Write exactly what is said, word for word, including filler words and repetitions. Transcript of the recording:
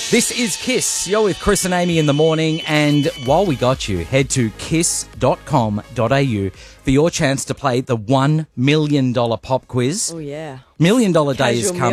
This is Kiss. You're with Chris and Amy in the morning. And while we got you, head to kiss dot com dot a u for your chance to play the one million dollars pop quiz. Oh, yeah. Million dollar day is Casual coming.